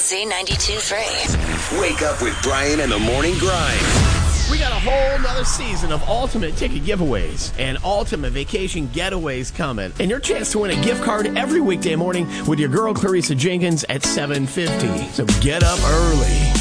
Z92.3. Wake up with Brian and the Morning Grind. We got a whole nother season of ultimate ticket giveaways and ultimate vacation getaways coming. And your chance to win a gift card every weekday morning with your girl Clarissa Jenkins at 7:50. So get up early.